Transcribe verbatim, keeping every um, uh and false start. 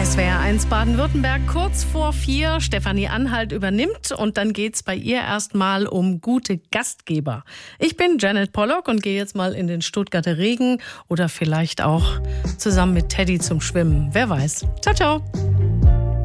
S W R eins Baden-Württemberg, kurz vor vier. Stefanie Anhalt übernimmt und dann geht's bei ihr erstmal um gute Gastgeber. Ich bin Janet Pollock und gehe jetzt mal in den Stuttgarter Regen oder vielleicht auch zusammen mit Teddy zum Schwimmen. Wer weiß. Ciao, ciao.